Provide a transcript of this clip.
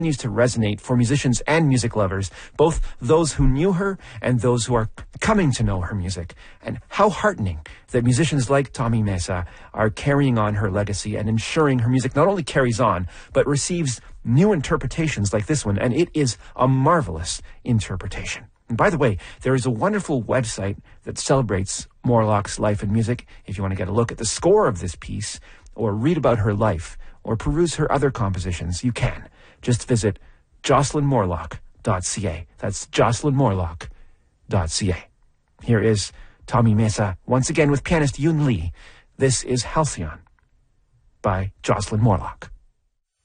continues to resonate for musicians and music lovers, both those who knew her and those who are coming to know her music. And how heartening that musicians like Tommy Mesa are carrying on her legacy and ensuring her music not only carries on, but receives new interpretations like this one. And it is a marvelous interpretation. And by the way, there is a wonderful website that celebrates Morlock's life and music. If you want to get a look at the score of this piece, or read about her life, or peruse her other compositions, you can. Just visit jocelynmorlock.ca. That's jocelynmorlock.ca. Here is Tommy Mesa, once again with pianist Yoon Lee. This is Halcyon by Jocelyn Morlock.